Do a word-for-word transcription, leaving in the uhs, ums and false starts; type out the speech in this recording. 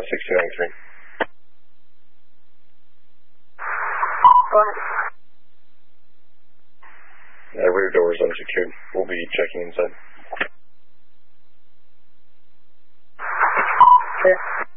sixty ninety-three. Go ahead. Uh, rear door is unsecured. We'll be checking inside. Clear.